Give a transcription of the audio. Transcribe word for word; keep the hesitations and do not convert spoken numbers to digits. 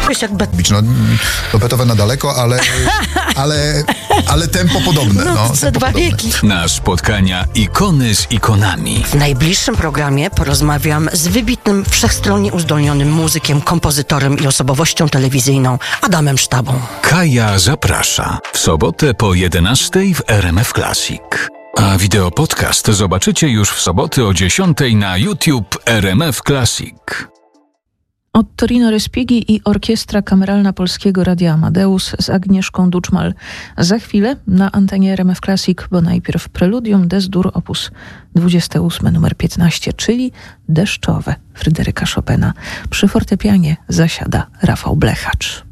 Mówisz jak bet... No, do Beethovena daleko, ale, ale, ale tempo podobne. No, No, ze tempo dwa podobne. wieki. Na spotkania ikony z ikonami. W najbliższym programie porozmawiam z wybitnym, wszechstronnie uzdolnionym muzykiem, kompozytorem i osobowością telewizyjną Adamem Sztabą. Kaja zaprasza. W sobotę po jedenastej w R M F Classic. A wideopodcast zobaczycie już w soboty o dziesiątej na YouTube R M F Classic. Ottorino Respighi i Orkiestra Kameralna Polskiego Radia Amadeus z Agnieszką Duczmal. Za chwilę na antenie R M F Classic, bo najpierw Preludium Des-Dur op. dwadzieścia osiem numer piętnaście, czyli Deszczowe Fryderyka Chopina. Przy fortepianie zasiada Rafał Blechacz.